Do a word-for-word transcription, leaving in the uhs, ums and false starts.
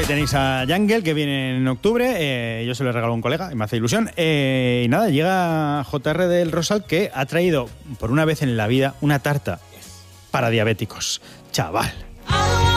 tenéis a Jungle, que viene en octubre. Eh, yo se lo regalo a un colega y me hace ilusión. Eh, y nada, llega J R del Rosal, que ha traído por una vez en la vida una tarta para diabéticos. Chaval.